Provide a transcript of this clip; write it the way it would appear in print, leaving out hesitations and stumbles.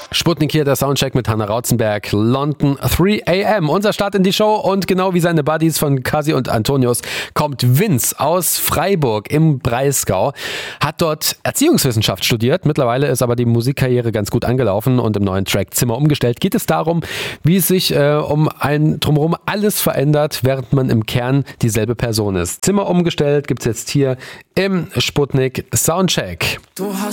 Sputnik hier, der Soundcheck mit Hannah Rautzenberg, London 3 AM. Unser Start in die Show und genau wie seine Buddies von Kasi und Antonius kommt Vince aus Freiburg im Breisgau, hat dort Erziehungswissenschaft studiert, mittlerweile ist aber die Musikkarriere ganz gut angelaufen und im neuen Track Zimmer umgestellt geht es darum, wie es sich um ein drumherum alles verändert, während man im Kern dieselbe Person ist. Zimmer umgestellt gibt's jetzt hier im Sputnik Soundcheck.